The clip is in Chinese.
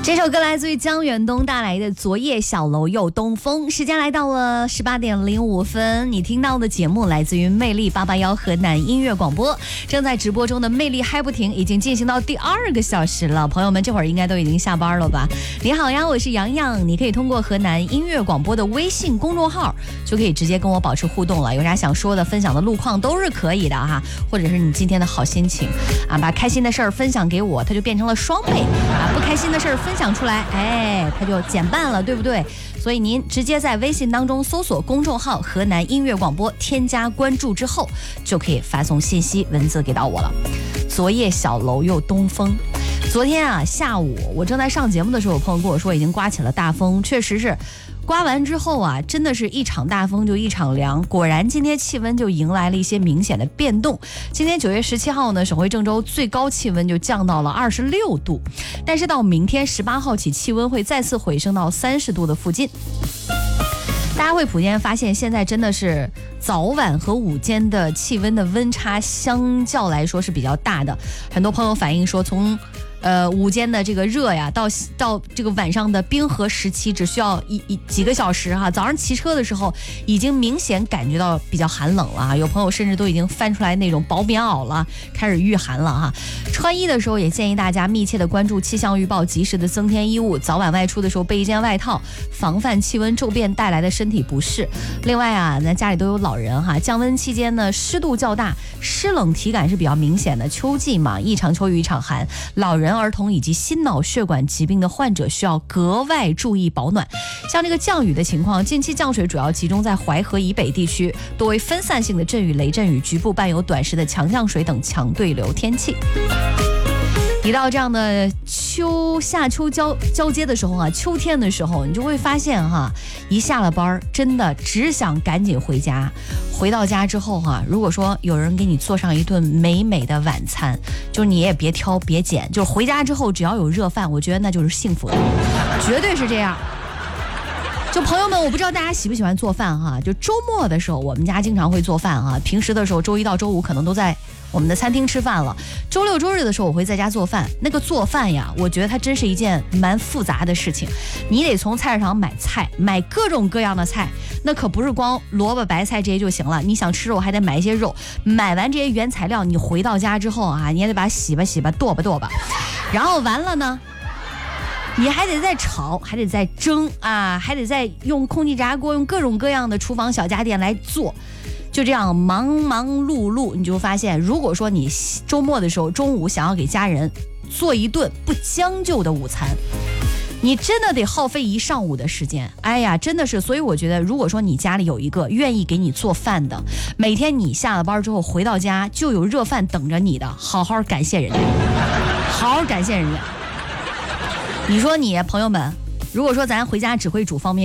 这首歌来自于江远东带来的《昨夜小楼又东风》。时间来到了18点05分，你听到的节目来自于魅力881河南音乐广播，正在直播中的魅力嗨不停已经进行到第2个小时了。朋友们这会儿应该都已经下班了吧？你好呀，我是洋洋，你可以通过河南音乐广播的微信公众号就可以直接跟我保持互动了，有啥想说的分享的路况都是可以的哈，或者是你今天的好心情啊，把开心的事儿分享给我，它就变成了双倍啊，不开心的事儿分享出来，哎，它就减半了，对不对？所以您直接在微信当中搜索公众号河南音乐广播，添加关注之后就可以发送信息文字给到我了。昨夜小楼又东风，昨天啊下午我正在上节目的时候，有朋友跟我说已经刮起了大风，确实是刮完之后啊，真的是一场大风就一场凉，果然今天气温就迎来了一些明显的变动。今天9月17号呢，省会郑州最高气温就降到了26度，但是到明天18号起，气温会再次回升到30度的附近。大家会普遍发现，现在真的是早晚和午间的气温的温差相较来说是比较大的。很多朋友反映说，从午间的这个热呀，到这个晚上的冰河时期，只需要几个小时哈。早上骑车的时候，已经明显感觉到比较寒冷了，有朋友甚至都已经翻出来那种薄棉袄了，开始御寒了哈。穿衣的时候也建议大家密切的关注气象预报，及时的增添衣物，早晚外出的时候备一件外套，防范气温骤变带来的身体不适。另外啊，咱家里都有老人哈，降温期间呢，湿度较大，湿冷体感是比较明显的。秋季嘛，一场秋雨一场寒，老人、儿童以及心脑血管疾病的患者需要格外注意保暖。像这个降雨的情况，近期降水主要集中在淮河以北地区，多为分散性的阵雨、雷阵雨，局部伴有短时的强降水等强对流天气。一到这样的夏秋交接的时候啊，秋天的时候，你就会发现哈，一下了班真的只想赶紧回家。回到家之后哈，如果说有人给你做上一顿美美的晚餐，就你也别挑别拣，就是回家之后只要有热饭，我觉得那就是幸福的，绝对是这样。就朋友们，我不知道大家喜不喜欢做饭哈，就周末的时候我们家经常会做饭哈，平时的时候周一到周五可能都在我们的餐厅吃饭了，周六周日的时候我会在家做饭。那个做饭呀，我觉得它真是一件蛮复杂的事情，你得从菜市场买菜，买各种各样的菜，那可不是光萝卜白菜这些就行了，你想吃肉还得买一些肉，买完这些原材料，你回到家之后啊，你也得把它洗吧洗吧剁吧剁吧，然后完了呢你还得再炒，还得再蒸啊，还得再用空气炸锅，用各种各样的厨房小家电来做，就这样忙忙碌碌，你就发现，如果说你周末的时候中午想要给家人做一顿不将就的午餐，你真的得耗费一上午的时间。哎呀，真的是，所以我觉得，如果说你家里有一个愿意给你做饭的，每天你下了班之后回到家就有热饭等着你的，好好感谢人家，好好感谢人家。你说你朋友们，如果说咱回家只会煮方便